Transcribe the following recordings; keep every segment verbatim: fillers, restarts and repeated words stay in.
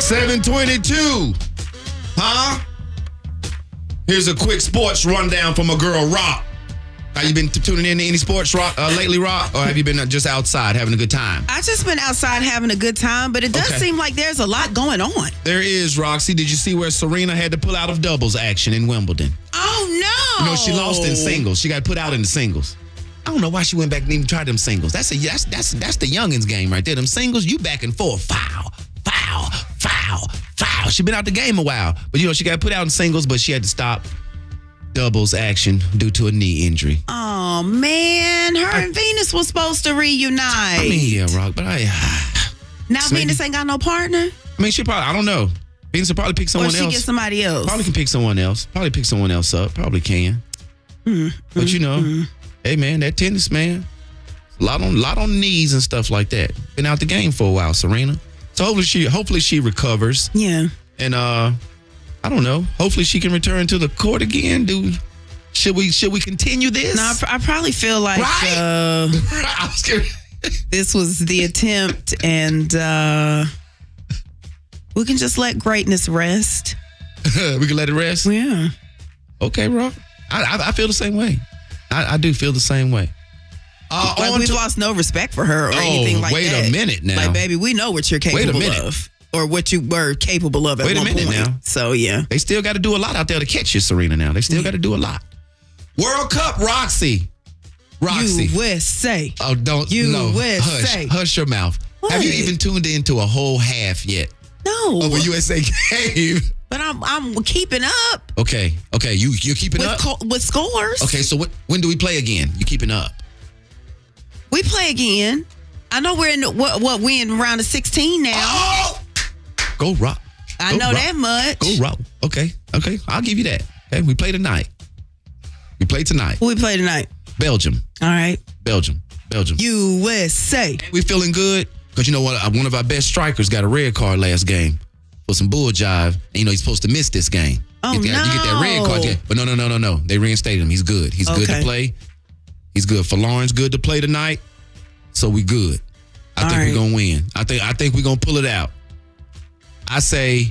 seven twenty-two. Huh? Here's a quick sports rundown from a girl, Rock. Have you been tuning in to any sports rock uh, lately, Rock? Or have you been just outside having a good time? I've just been outside having a good time, but it does Okay. seem like there's a lot going on. There is, Roxy. Did you see where Serena had to pull out of doubles action in Wimbledon? Oh, no. You know, she lost in singles. She got put out in the singles. I don't know why she went back and even tried them singles. That's a that's that's that's the youngins game right there. Them singles, you back and forth. Foul, foul, foul, foul. She been out the game a while. But, you know, she got put out in singles, but she had to stop doubles action due to a knee injury. Oh, man. Her I, and Venus was supposed to reunite. I mean, yeah, Rock, but I... now so Venus maybe, ain't got no partner? I mean, she probably, I don't know. Venus will probably pick someone or she else. get somebody else? Probably can pick someone else. Probably pick someone else up. Probably can. Mm, but, mm, you know, mm. hey, man, that tennis, man, a lot on, lot on knees and stuff like that. Been out the game for a while, Serena. So hopefully she, hopefully she recovers. Yeah. And, uh... I don't know. Hopefully she can return to the court again. Do should we should we continue this? No, I, I probably feel like right? uh, I was scared. This was the attempt, and uh, we can just let greatness rest. We can let it rest. Yeah. Okay, Rob. I I, I feel the same way. I, I do feel the same way. Uh, like we've to, lost no respect for her or oh, anything like wait that. Wait a minute now. Like, baby, we know what you're capable wait a minute. of. Or what you were capable of at Wait a one minute point. now. So, yeah. They still got to do a lot out there to catch you, Serena, now. They still got to do a lot. World Cup, Roxy. Roxy. U S A. Oh, don't. U S A. No. Hush. Hush your mouth. What? Have you even tuned into a whole half yet? No. Of a U S A game? But I'm I'm keeping up. Okay. Okay. You, you're keeping with up? Co- with scores. Okay. So what, when do we play again? You keeping up? We play again. I know we're in the, what, what we in round of sixteen now. Oh! Go Rock. I Go know rock. that much. Go Rock. Okay. Okay. I'll give you that. Okay. We play tonight. We play tonight. Who we play tonight? Belgium. All right. Belgium. Belgium. U S A. We feeling good because you know what? One of our best strikers got a red card last game for some bull jive. And you know he's supposed to miss this game. Oh, get that, no. You get that red card. Yeah. But no, no, no, no, no. They reinstated him. He's good. He's okay. good to play. He's good. For Lawrence, good to play tonight. So we good. I All think right. we're going to win. I think I think we're going to pull it out. I say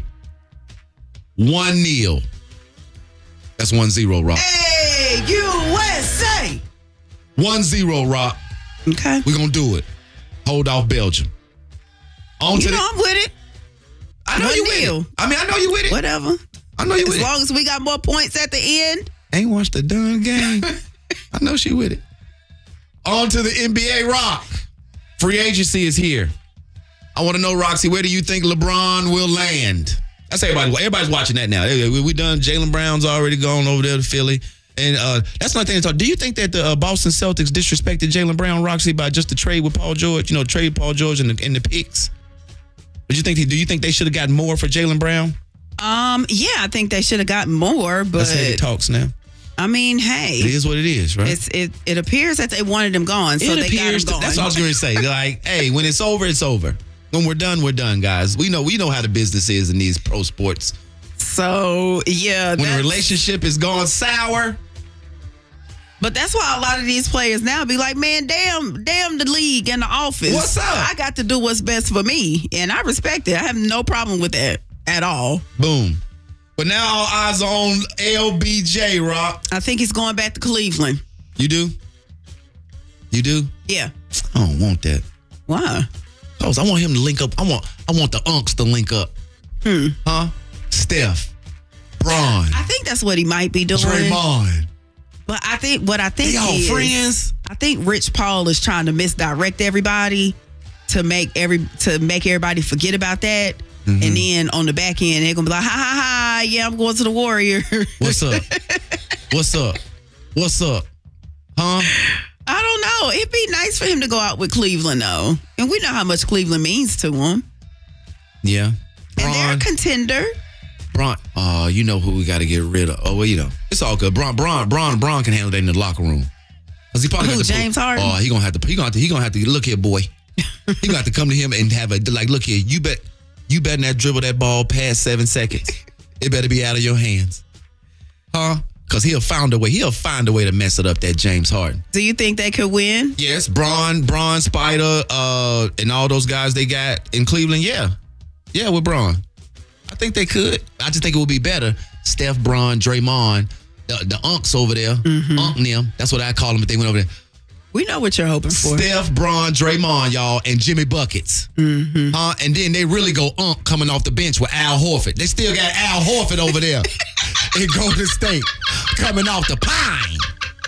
one nil. That's one zero, Rock. Hey, U S A. one zero, Rock. Okay. We're going to do it. Hold off Belgium. On you to know the, I'm with it. I know One you with nil. it. I mean, I know you with it. Whatever. I know you with as it. As long as we got more points at the end. Ain't watched the darn game. I know she with it. On to the N B A, Rock. Free agency is here. I want to know, Roxy, where do you think LeBron will land? That's everybody. Everybody's watching that now. We, we done. Jaylen Brown's already gone over there to Philly. And uh, that's another thing to talk. Do you think that the uh, Boston Celtics disrespected Jaylen Brown, Roxy, by just the trade with Paul George? You know, trade Paul George in the, in the picks? But you think? Do you think they should have gotten more for Jaylen Brown? Um, yeah, I think they should have gotten more, but Let's hear the talks now. I mean, hey, it is what it is, right? It's, it it appears that they wanted him gone, so it they appears got him gone. That's what I was going to say. Like, hey, when it's over, it's over. When we're done, we're done, guys. We know we know how the business is in these pro sports. So yeah, when a relationship is gone sour. But that's why a lot of these players now be like, man, damn, damn the league and the office. What's up? I got to do what's best for me, and I respect it. I have no problem with that at all. Boom. But now all eyes are on L B J, Rock. I think he's going back to Cleveland. You do? You do? Yeah. I don't want that. Why? Cause I want him to link up. I want I want the unks to link up. Hmm. Huh? Steph. Bron. I think that's what he might be doing. Draymond. But I think what I think they all is, friends. I think Rich Paul is trying to misdirect everybody to make every to make everybody forget about that. Mm-hmm. And then on the back end, they're gonna be like, ha ha ha, yeah, I'm going to the Warriors. What's up? What's up? What's up? Huh? I don't know. It'd be nice for him to go out with Cleveland, though. And we know how much Cleveland means to him. Yeah. Bron, and they're a contender. Bron, oh, uh, you know who we got to get rid of. Oh, well, you know. It's all good. Bron, Bron, Bron, Bron can handle that in the locker room. Cause he probably who, got to James put, Harden? Oh, he gonna have to. He gonna have to. He gonna have to. Look here, boy. He gonna have to come to him and have a like. Look here, you bet. You better not dribble that ball past seven seconds. It better be out of your hands, huh? Because he'll find a way. He'll find a way to mess it up. That James Harden. Do you think they could win? Yes, Bron, Bron, Spider, uh, and all those guys they got in Cleveland. Yeah, yeah, with Bron. think they could. I just think it would be better. Steph, Bron, Draymond, the, the unks over there, mm-hmm. unk them. That's what I call them if they went over there. We know what you're hoping for. Steph, Bron, Draymond, y'all, and Jimmy Buckets. Mm-hmm. Uh, and then they really go unk coming off the bench with Al Horford. They still got Al Horford over there in Golden State coming off the pine.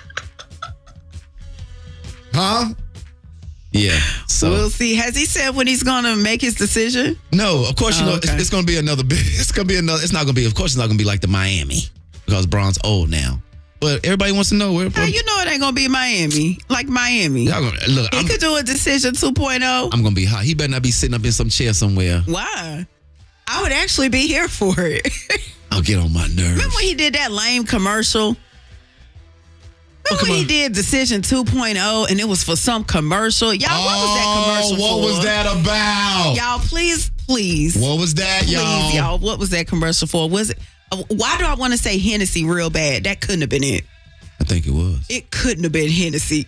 Huh? Yeah. So we'll see. Has he said when he's going to make his decision? No, of course, you oh, know, okay. it's, it's going to be another big, it's going to be another, it's not going to be, of course, it's not going to be like the Miami because Bron's old now. But everybody wants to know where. Hey, you know it ain't gonna be Miami, like Miami. Y'all gonna, look, he I'm, could do a decision two point oh. I'm gonna be hot. He better not be sitting up in some chair somewhere. Why? I would actually be here for it. I'll get on my nerves. Remember when he did that lame commercial? Remember oh, when he did Decision two point oh and it was for some commercial? Y'all, oh, what was that commercial what for? What was that about? Y'all, please, please. What was that, please, y'all? y'all? What was that commercial for? Was it? Uh, why do I want to say Hennessy real bad? That couldn't have been it. I think it was. It couldn't have been Hennessy.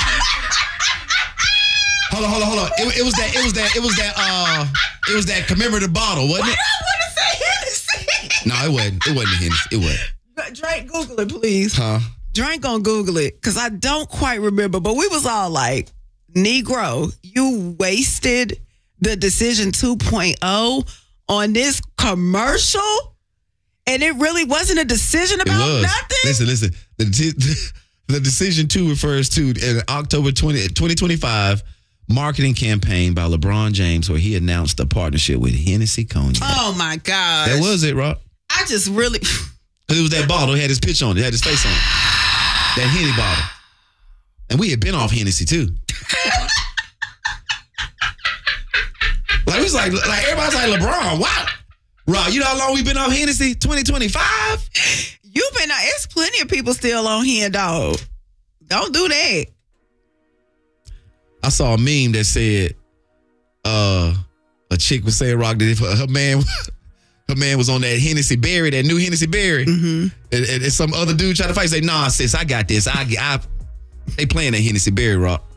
hold on, hold on, hold on. It, it was that. It was that. It was that. Uh, it was that commemorative bottle, wasn't why it? I want to say Hennessy. No, it wasn't. It wasn't Hennessy. It wasn't. Drake, Google it, please. Huh? Drake gonna Google it because I don't quite remember. But we was all like, "Negro, you wasted the Decision two point oh on this commercial." And it really wasn't a decision about nothing? Listen, listen. The, the decision two refers to an October twentieth, twenty twenty-five marketing campaign by LeBron James where he announced a partnership with Hennessy Cognac. Oh, my God. That was it, Rob. I just really... It was that bottle. It had his picture on it. It had his face on it. That Henny bottle. And we had been off Hennessy, too. Like, it was like, like everybody's like, LeBron, wow. Rob, you know how long we been on Hennessy? twenty twenty-five? You've been, it's plenty of people still on here, dog. Don't do that. I saw a meme that said, uh, a chick was saying, Rock, that if her man, her man was on that Hennessy Berry, that new Hennessy Berry, mm-hmm. and, and, and some other dude tried to fight, say, nah, sis, I got this. I, I, they playing that Hennessy Berry, Rock.